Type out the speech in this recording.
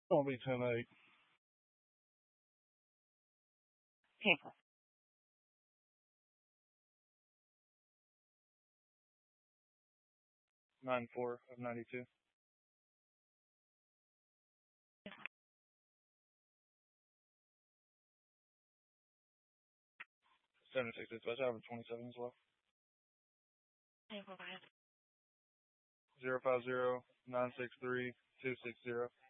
Gonna be 10-8. Tampa. 9-4 of 92. 76 dispatch. I have a 27 as well. Tampa 5. 050-963-260.